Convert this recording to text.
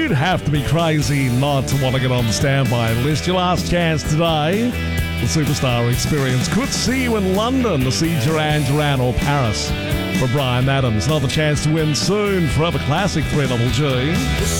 You'd have to be crazy not to want to get on the standby list. Your last chance today. The Superstar Experience could see you in London to see Duran Duran or Paris for Bryan Adams. Another chance to win soon for other classic 3GG.